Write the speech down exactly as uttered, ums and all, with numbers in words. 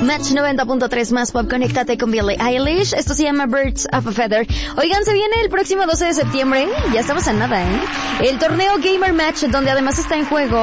Match noventa punto tres más pop, conéctate con Billie Eilish. Esto se llama Birds of a Feather. Oigan, se viene el próximo doce de septiembre, ya estamos en nada, ¿eh? El torneo Gamer Match, donde además está en juego